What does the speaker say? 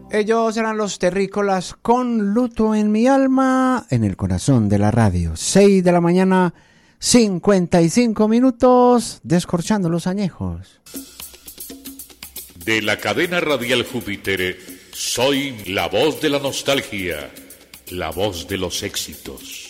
Ellos eran los terrícolas con Luto en mi alma, en el corazón de la radio. 6 de la mañana, 55 minutos, descorchando los añejos. De la cadena radial Júpiter, soy la voz de la nostalgia, la voz de los éxitos.